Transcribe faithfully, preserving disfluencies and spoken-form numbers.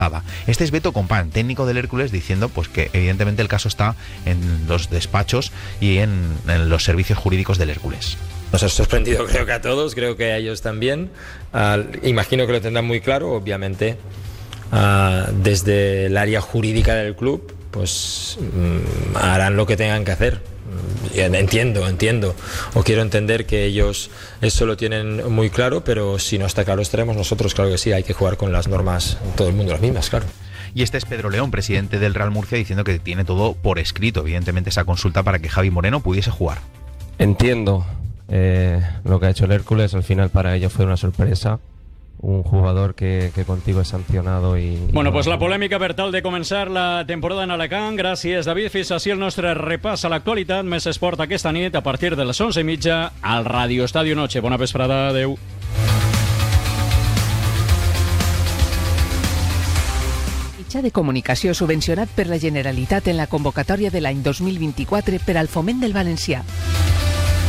Este es Beto Compán, técnico del Hércules, diciendo pues que evidentemente el caso está en los despachos y en, en los servicios jurídicos del Hércules. Nos ha sorprendido, creo que a todos, creo que a ellos también. Uh, imagino que lo tendrán muy claro, obviamente. Uh, desde el área jurídica del club, pues um, harán lo que tengan que hacer. Entiendo, entiendo, o quiero entender que ellos eso lo tienen muy claro, pero si no está claro estaremos nosotros, claro que sí, hay que jugar con las normas, todo el mundo las mismas, claro. Y este es Pedro León, presidente del Real Murcia, diciendo que tiene todo por escrito, evidentemente, esa consulta para que Javi Moreno pudiese jugar. Entiendo eh, lo que ha hecho el Hércules, al final para ellos fue una sorpresa. Un jugador que, que contigo es sancionado i... Bueno, pues la polèmica per tal de començar la temporada en Alacant. Gràcies, David. Fins així el nostre repàs a l'actualitat. Més esport aquesta nit a partir de les onze i mitja al Radio Estadio Noche. Bona vesprada. Adéu. Mitjà de comunicació subvencionat per la Generalitat en la convocatòria de l'any dos mil vint-i-quatre per al foment del valencià.